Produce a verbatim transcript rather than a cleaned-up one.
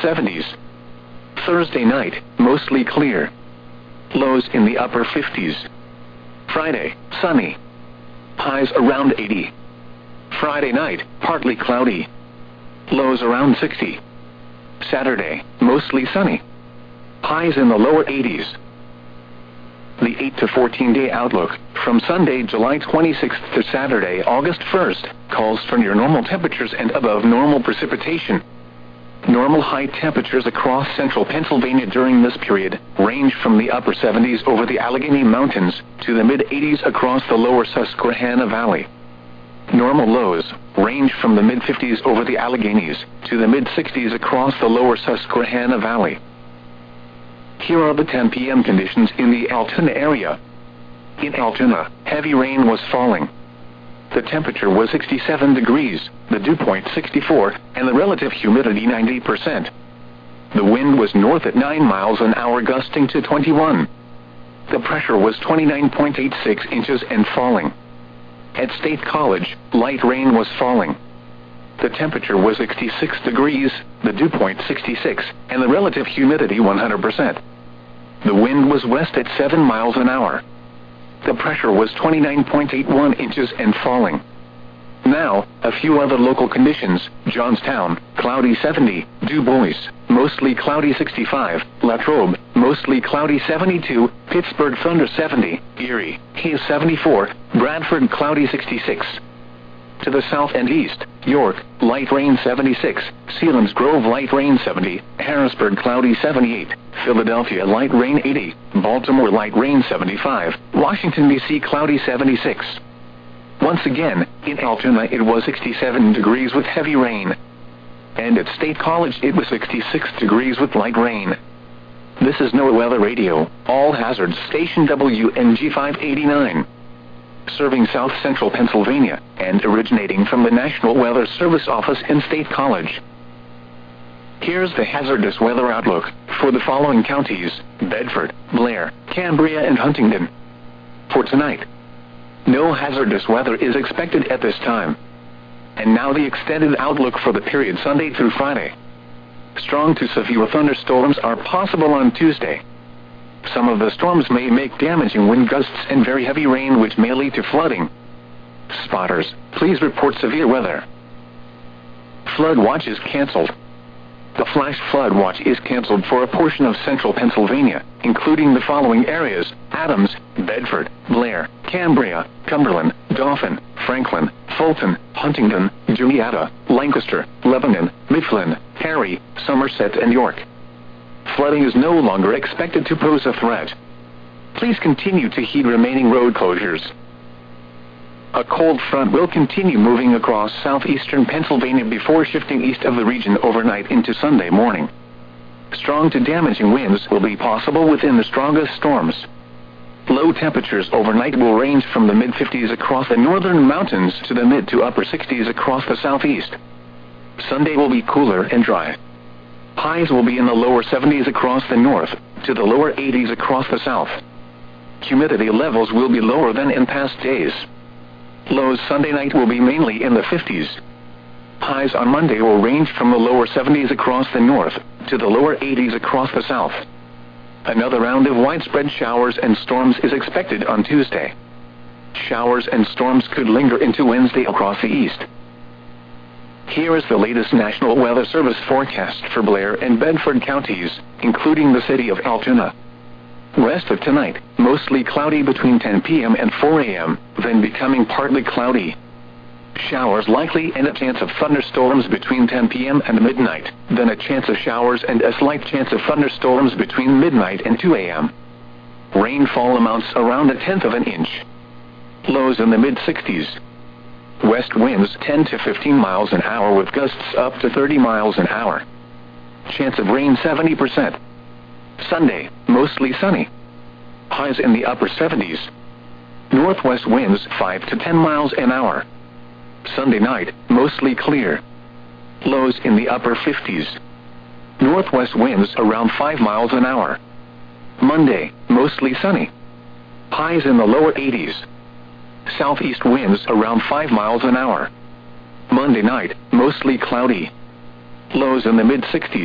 seventies. Thursday night, mostly clear. Lows in the upper fifties. Friday, sunny. Highs around eighty. Friday night, partly cloudy. Lows around sixty. Saturday, mostly sunny. Highs in the lower eighties. The eight to fourteen day outlook, from Sunday, July twenty-sixth to Saturday, August first, calls for near normal temperatures and above normal precipitation. Normal high temperatures across central Pennsylvania during this period range from the upper seventies over the Allegheny Mountains to the mid eighties across the lower Susquehanna Valley. Normal lows range from the mid fifties over the Alleghenies to the mid sixties across the lower Susquehanna Valley. Here are the ten p m conditions in the Altoona area. In Altoona, heavy rain was falling. The temperature was sixty-seven degrees, the dew point sixty-four, and the relative humidity ninety percent. The wind was north at nine miles an hour, gusting to twenty-one. The pressure was twenty-nine point eight six inches and falling. At State College, light rain was falling. The temperature was sixty-six degrees, the dew point sixty-six, and the relative humidity one hundred percent. The wind was west at seven miles an hour. The pressure was twenty-nine point eight one inches and falling. Now, a few other local conditions: Johnstown, cloudy seventy, Du Bois, mostly cloudy sixty-five, Latrobe, mostly cloudy seventy-two, Pittsburgh thunder seventy, Erie, haze seventy-four, Bradford cloudy sixty-six. To the south and east, York, light rain seventy-six, Selinsgrove light rain seventy, Harrisburg cloudy seventy-eight, Philadelphia light rain eighty, Baltimore light rain seventy-five, Washington D C cloudy seventy-six. Once again, in Altoona it was sixty-seven degrees with heavy rain. And at State College it was sixty-six degrees with light rain. This is NOAA Weather Radio, all hazards station W N G five eighty-nine. Serving South Central Pennsylvania, and originating from the National Weather Service office in State College. Here's the hazardous weather outlook for the following counties: Bedford, Blair, Cambria, and Huntingdon. For tonight, no hazardous weather is expected at this time. And now the extended outlook for the period Sunday through Friday. Strong to severe thunderstorms are possible on Tuesday. Some of the storms may make damaging wind gusts and very heavy rain, which may lead to flooding. Spotters, please report severe weather. Flood watch is canceled. The flash flood watch is canceled for a portion of central Pennsylvania, including the following areas: Adams, Bedford, Blair, Cambria, Cumberland, Dauphin, Franklin, Fulton, Huntingdon, Juniata, Lancaster, Lebanon, Mifflin, Perry, Somerset, and York. Flooding is no longer expected to pose a threat. Please continue to heed remaining road closures. A cold front will continue moving across southeastern Pennsylvania before shifting east of the region overnight into Sunday morning. Strong to damaging winds will be possible within the strongest storms. Low temperatures overnight will range from the mid fifties across the northern mountains to the mid to upper sixties across the southeast. Sunday will be cooler and dry. Highs will be in the lower seventies across the north, to the lower eighties across the south. Humidity levels will be lower than in past days. Lows Sunday night will be mainly in the fifties. Highs on Monday will range from the lower seventies across the north, to the lower eighties across the south. Another round of widespread showers and storms is expected on Tuesday. Showers and storms could linger into Wednesday across the east. Here is the latest National Weather Service forecast for Blair and Bedford counties, including the city of Altoona. Rest of tonight, mostly cloudy between ten p m and four a m, then becoming partly cloudy. Showers likely and a chance of thunderstorms between ten p m and midnight, then a chance of showers and a slight chance of thunderstorms between midnight and two a m Rainfall amounts around a tenth of an inch. Lows in the mid sixties. West winds ten to fifteen miles an hour with gusts up to thirty miles an hour. Chance of rain seventy percent. Sunday, mostly sunny. Highs in the upper seventies. Northwest winds five to ten miles an hour. Sunday night, mostly clear. Lows in the upper fifties. Northwest winds around five miles an hour. Monday, mostly sunny. Highs in the lower eighties. Southeast winds around five miles an hour. Monday night, mostly cloudy. Lows in the mid sixties.